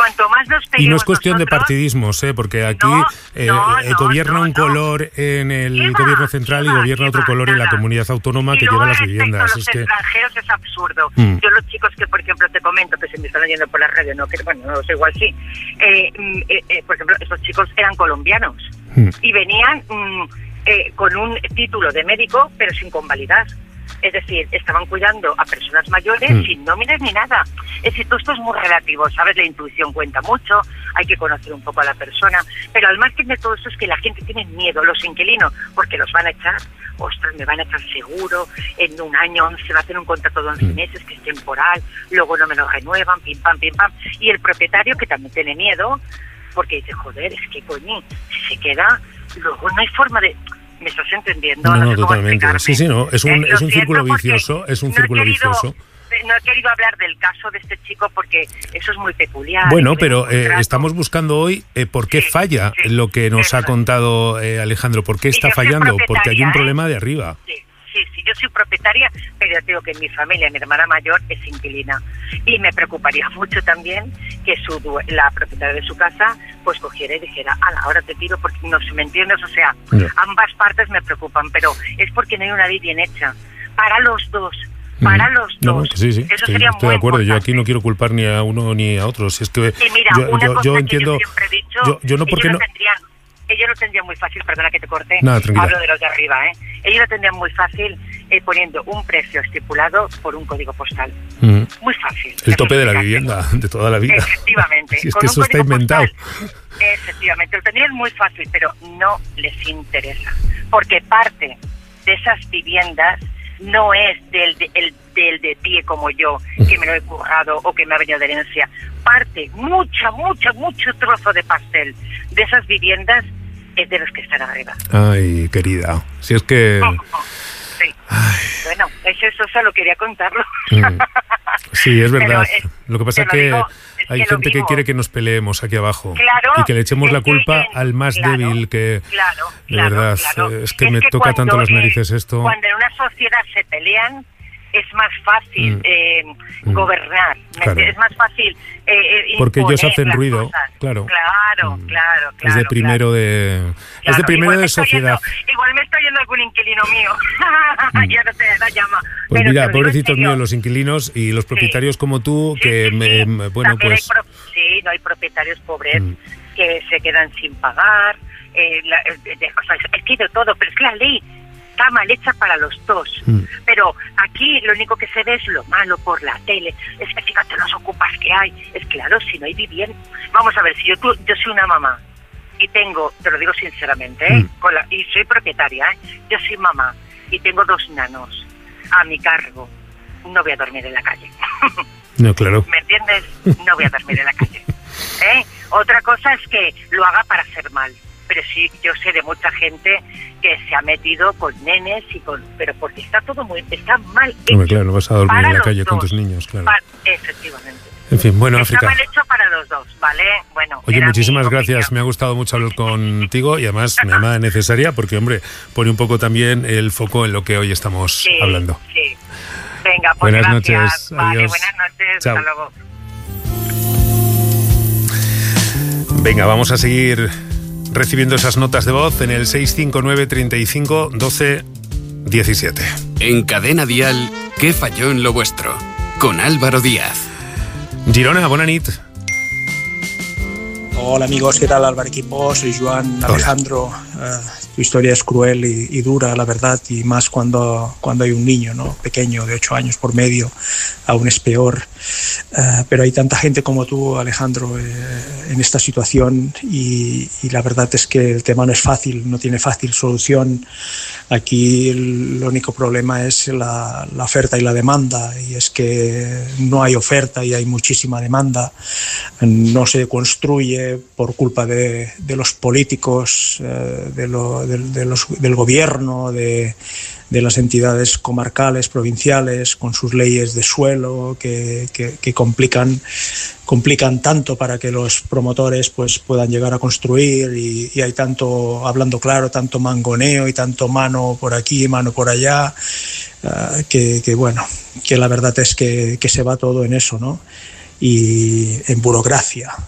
cuanto más nos peguemos. Y no es cuestión nosotros, de partidismos, porque aquí gobierna un color en el gobierno central y gobierna otro color en la comunidad autónoma que lleva las viviendas. Los extranjeros es absurdo. Yo los chicos que, por ejemplo, te comento, que se me están oyendo por la radio, no, que bueno, no sé, igual sí. Por ejemplo, esos chicos eran colombianos y venían con un título de médico, pero sin convalidar. Es decir, estaban cuidando a personas mayores sin nóminas ni nada. Es decir, todo esto es muy relativo, ¿sabes? La intuición cuenta mucho, hay que conocer un poco a la persona, pero al margen de todo esto es que la gente tiene miedo, los inquilinos, porque los van a echar, ostras, me van a echar seguro, en un año se va a hacer un contrato de 11 meses que es temporal, luego no me lo renuevan, pim pam, y el propietario que también tiene miedo, porque dice, joder, es que coño, si se queda, luego no hay forma de... ¿Me estás entendiendo? No, totalmente. Sí, no, es un círculo vicioso, vicioso. No he querido hablar del caso de este chico porque eso es muy peculiar. Bueno, pero estamos buscando hoy por qué falla lo que nos ha contado Alejandro. ¿Por qué está fallando? Porque hay un problema de arriba. Sí, yo soy propietaria, pero ya digo que en mi familia, mi hermana mayor es inquilina. Y me preocuparía mucho también que la propietaria de su casa pues cogiera y dijera, ahora te tiro, porque no sé, ¿me entiendes? O sea, ambas partes me preocupan, pero es porque no hay una ley bien hecha. Para los dos. Para los dos. Sí, eso sería estoy de acuerdo. Importante. Yo aquí no quiero culpar ni a uno ni a otro. Si es que mira, yo entiendo. Yo siempre he dicho, yo no porque no. Ellos lo tendrían muy fácil, perdona que te corte, Nada, hablo de los de arriba, Ellos lo tendrían muy fácil poniendo un precio estipulado por un código postal. Muy fácil. El tope de la vivienda de toda la vida. Efectivamente. Si es que eso está inventado. Efectivamente, lo tendrían muy fácil, pero no les interesa. Porque parte de esas viviendas no es del de ti como yo, que me lo he currado o que me ha venido de herencia. Parte mucho trozo de pastel de esas viviendas es de los que están arriba. Ay, querida, si es que... Sí. Bueno, eso solo quería contarlo. Sí, es verdad. Lo que pasa es que hay gente que quiere que nos peleemos aquí abajo. Claro, y que le echemos la culpa al más débil, que de verdad, es que me toca tanto las narices esto. Cuando en una sociedad se pelean, es más fácil gobernar, claro. Es más fácil porque ellos hacen ruido, claro. Es de primero de sociedad. Igual me está yendo algún inquilino mío. Ya no sé, la llama. Pues pero mira, pobrecitos míos los inquilinos y los propietarios como tú, bueno, pues... no hay propietarios pobres que se quedan sin pagar, es que de todo, pero es que la ley está mal hecha para los dos. Pero aquí lo único que se ve es lo malo por la tele. Es que fíjate los ocupas que hay. Es claro, si no hay vivienda. Vamos a ver, si yo soy una mamá y tengo, te lo digo sinceramente, y soy propietaria, yo soy mamá y tengo 2 nanos a mi cargo, no voy a dormir en la calle. No, claro. ¿Me entiendes? No voy a dormir en la calle. Otra cosa es que lo haga para hacer mal. Pero sí, yo sé de mucha gente que se ha metido con nenes pero porque está mal hecho. No, claro, no vas a dormir en la calle con tus niños, claro. Efectivamente. En fin, bueno, está África. Mal hecho para los dos, ¿vale? Bueno. Oye, muchísimas gracias. Me ha gustado mucho hablar contigo y además me llamada necesaria porque, hombre, pone un poco también el foco en lo que hoy estamos hablando. Sí. Venga, pues buenas gracias. Noches. Vale, adiós. Buenas noches. Chao. Hasta luego. Venga, vamos a seguir recibiendo esas notas de voz en el 659 35 12 17. En Cadena Dial, ¿qué falló en lo vuestro? Con Álvaro Díaz. Girona, bona nit. Hola amigos, ¿qué tal Álvaro Equipo? Soy Joan Alejandro. Tu historia es cruel y dura, la verdad, y más cuando hay un niño, ¿no? Pequeño de 8 años por medio, aún es peor. Pero hay tanta gente como tú, Alejandro, en esta situación y la verdad es que el tema no es fácil, no tiene fácil solución. Aquí el único problema es la oferta y la demanda, y es que no hay oferta y hay muchísima demanda. No se construye por culpa de los políticos, del gobierno, de las entidades comarcales, provinciales, con sus leyes de suelo que complican tanto para que los promotores pues puedan llegar a construir y hay tanto, hablando claro, tanto mangoneo y tanto mano por aquí, mano por allá, que la verdad es que se va todo en eso, ¿no? Y en burocracia,